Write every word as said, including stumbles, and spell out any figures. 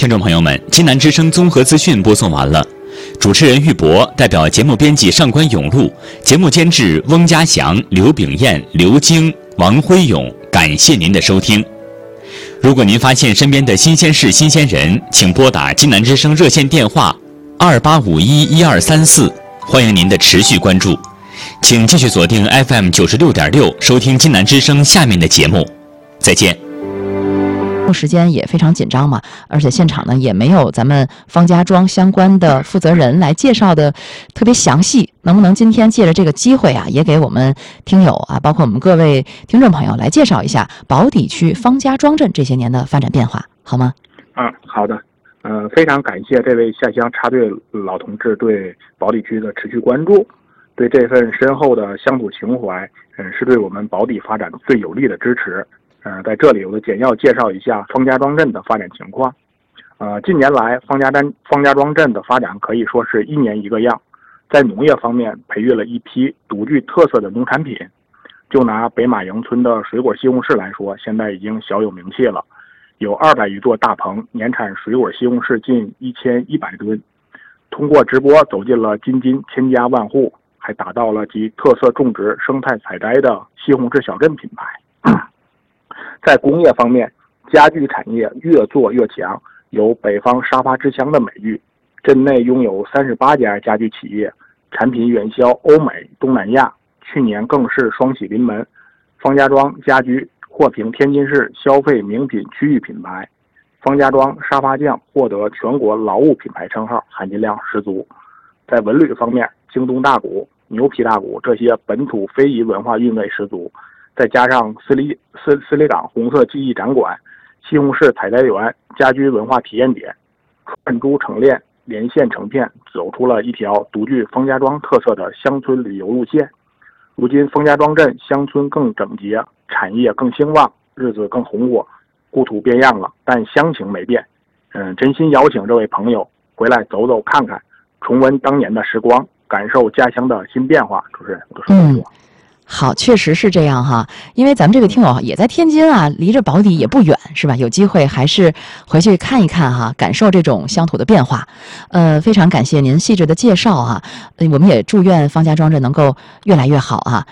听众朋友们，济南之声综合资讯播送完了。主持人玉博代表节目编辑上官永路，节目监制翁家祥、刘炳燕、刘晶、王辉勇，感谢您的收听。如果您发现身边的新鲜事、新鲜人，请拨打济南之声热线电话二八五一一二三四，欢迎您的持续关注。请继续锁定 F M 九十六点六，收听济南之声下面的节目。再见。 时间也非常紧张嘛，而且现场呢也没有咱们方家庄相关的负责人来介绍的特别详细，能不能今天借着这个机会啊，也给我们听友啊，包括我们各位听众朋友来介绍一下宝坻区方家庄镇这些年的发展变化，好吗？ 嗯，好的。呃，非常感谢这位下乡插队老同志对宝坻区的持续关注，对这份深厚的乡土情怀，嗯，是对我们宝坻发展最有力的支持。呃，在这里我简要介绍一下方家庄镇的发展情况。呃，近年来方家镇方家庄镇的发展可以说是一年一个样，在农业方面培育了一批独具特色的农产品。就拿北马营村的水果西红柿来说，现在已经小有名气了，有二百余座大棚，年产水果西红柿近一千一百吨。通过直播走进了京津千家万户，还打造了集特色种植、生态采摘的西红柿小镇品牌。在工业方面，家具产业越做越强，有北方沙发之乡的美誉。镇内拥有三十八家家具企业，产品远销欧美、东南亚，去年更是双喜临门。方家庄家居获评天津市消费名品区域品牌，方家庄沙发匠获得全国劳务品牌称号，含金量十足。在文旅方面，京东大鼓、牛皮大鼓这些本土非遗文化韵味十足。再加上斯里斯斯里港红色记忆展馆、西红柿采摘园、家居文化体验点，串珠成链，连线成片，走出了一条独具方家庄特色的乡村旅游路线。如今方家庄镇乡村更整洁，产业更兴旺，日子更红火，故土变样了，但乡情没变。嗯，真心邀请这位朋友回来走走看看，重温当年的时光，感受家乡的新变化。主持人，我都说这么多。 好，确实是这样哈，因为咱们这位听友也在天津啊，离着宝坻也不远，是吧？有机会还是回去看一看哈，感受这种乡土的变化。呃，非常感谢您细致的介绍哈，呃，我们也祝愿方家庄镇能够越来越好啊。